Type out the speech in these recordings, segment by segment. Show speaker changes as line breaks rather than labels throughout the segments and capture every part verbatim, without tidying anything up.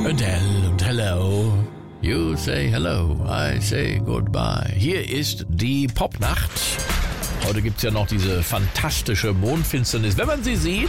Adele und Hello. You say hello, I say goodbye. Hier ist die Popnacht. Heute gibt es ja noch diese fantastische Mondfinsternis, wenn man sie sieht.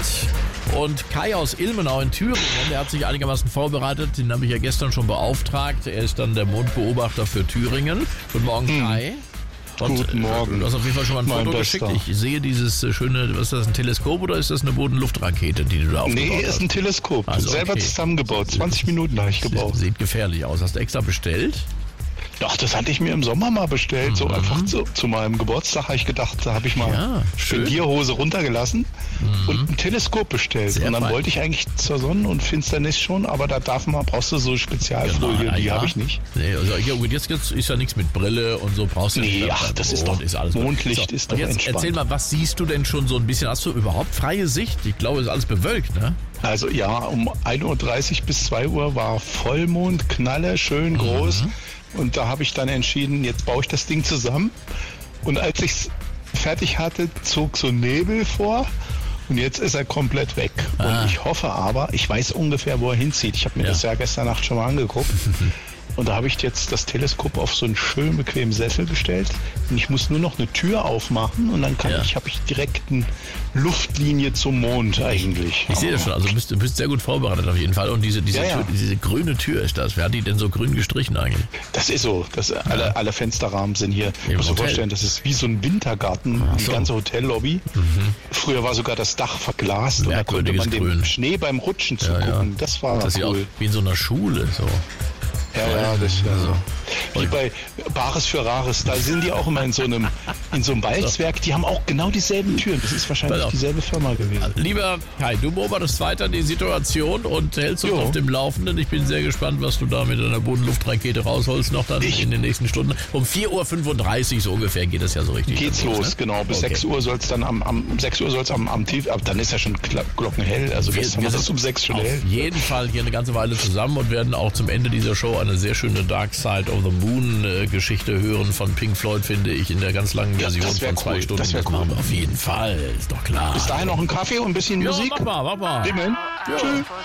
Und Kai aus Ilmenau in Thüringen, der hat sich einigermaßen vorbereitet. Den habe ich ja gestern schon beauftragt. Er ist dann der Mondbeobachter für Thüringen. Guten Morgen, Kai. Und
Guten Morgen.
Du hast auf jeden Fall schon mal ein
Mein
Foto
Bester.
geschickt. Ich sehe dieses schöne, was ist das, ein Teleskop oder ist das eine Bodenluftrakete, die du da aufgebaut
Nee,
hast?
ist ein Teleskop.
Also,
Selber
okay.
zusammengebaut. zwanzig Minuten habe ich gebaut.
Sieht gefährlich aus. Hast du extra bestellt?
Doch, das hatte ich mir im Sommer mal bestellt. So einfach zu, zu meinem Geburtstag habe ich gedacht, da habe ich mal
Ja, schön.
Spendierhose runtergelassen und ein Teleskop bestellt.
Sehr
und dann
fein.
wollte ich eigentlich zur Sonnen- und Finsternis schon, aber da darf man, brauchst du so Spezialfolie,
Genau,
die
ja.
habe ich nicht.
Nee, also ja, gut, jetzt, jetzt ist ja nichts mit Brille und so brauchst du
Nee,
nicht.
ach, das ist
Mond
doch-
alles gut.
Mondlicht ist
und
doch
jetzt
entspannt.
erzähl mal, was siehst du denn schon so ein bisschen? Hast du überhaupt freie Sicht? Ich glaube, es ist alles bewölkt, ne?
Also ja, um ein Uhr dreißig bis zwei Uhr war Vollmond, Knalle, schön groß. Und da habe ich dann entschieden, jetzt baue ich das Ding zusammen. Und als ich es fertig hatte, zog so Nebel vor. Und jetzt ist er komplett weg.
Ah.
Und ich hoffe aber, ich weiß ungefähr, wo er hinzieht. Ich habe mir
Ja.
das ja gestern Nacht schon mal angeguckt. Und da habe ich jetzt das Teleskop auf so einen schön bequemen Sessel gestellt. Und ich muss nur noch eine Tür aufmachen und dann kann
Ja.
ich, habe ich direkt eine Luftlinie zum Mond eigentlich.
Ich sehe das schon, also du bist, du bist sehr gut vorbereitet auf jeden Fall. Und diese, diese,
Ja, ja.
Tür, diese grüne Tür ist das. Wer hat die denn so grün gestrichen eigentlich?
Das ist so. Das, alle, alle Fensterrahmen sind hier.
Im
Ich muss dir
Hotel.
vorstellen, das ist wie so ein Wintergarten,
Ach
die
so.
ganze Hotellobby. Früher war sogar das Dach verglast und da konnte
Merkwürdiges
man dem
Grün.
Schnee beim Rutschen
Ja,
zugucken.
ja.
Das war
Das sieht aus
cool.
wie in so einer Schule. So.
Ja, ja, das ja.
Also.
Wie bei Bares für Rares, da sind die auch immer in so einem in so einem Walzwerk, die haben auch genau dieselben Türen. Das ist wahrscheinlich
Pass auf.
dieselbe Firma gewesen.
Lieber Kai, du beobachtest weiter die Situation und hältst uns
Jo.
auf dem Laufenden. Ich bin sehr gespannt, was du da mit deiner Bodenluftrakete rausholst noch dann
Ich-
in den nächsten Stunden. Um vier Uhr fünfunddreißig so ungefähr geht es ja so richtig.
Geht's
dann
los,
ne?
genau. Bis
Okay.
sechs Uhr soll es dann am, am um sechs Uhr soll es am, am tief, aber dann ist ja schon kla- glockenhell. Also
Wir,
gestern
wir
war
sind
es um sechs schon hell.
auf jeden Fall hier eine ganze Weile zusammen und werden auch zum Ende dieser Show eine sehr schöne Dark Side of the Moon äh, Geschichte hören von Pink Floyd, finde ich, in der ganz langen
Ja,
Version
das wär
von zwei
cool,
Stunden.
das wär
machen
cool.
wir auf jeden Fall, ist doch klar.
Bis dahin noch einen Kaffee und ein bisschen
Ja,
Musik.
mach mal, mach mal.
Amen.
Ja.
Tschüss.